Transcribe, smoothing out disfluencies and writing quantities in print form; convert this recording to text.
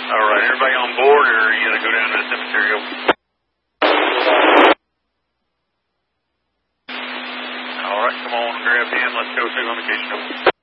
All right, everybody on board, or you gotta go down to the cemetery? All right, come on, grab him. Let's go see on the kitchen.